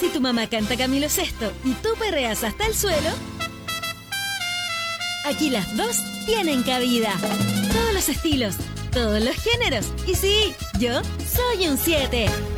Si tu mamá canta Camilo Sesto y tú perreas hasta el suelo, aquí las dos tienen cabida. Todos los estilos, todos los géneros. Y sí, yo soy un 7.